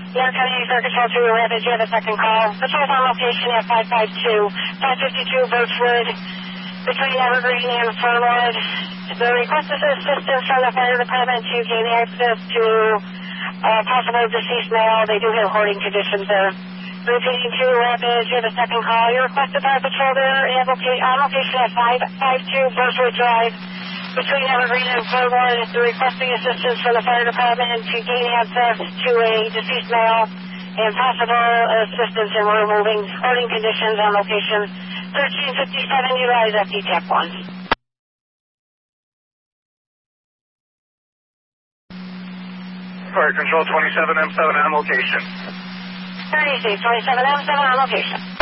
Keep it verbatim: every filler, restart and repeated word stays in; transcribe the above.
York County Air Control to your Rapids, you have a second call. Patrol's on location at five five two, five fifty-two Birchwood, between Evergreen and Fernwood. The request is assistance from the fire department to gain access to uh, possible deceased male. They do have hoarding conditions there. Repeating to Rapids, you have a second call. You requested by patrol there at loca- on location at five five two Birchwood Drive, between Evergreen and Fernwood. The requesting assistance from the fire department to gain access to a deceased male and possible assistance in removing hoarding conditions on location thirteen fifty-seven. Utilize F D TAC one. Fire Control twenty-seven M seven on location. thirty-six, twenty-seven M seven on location.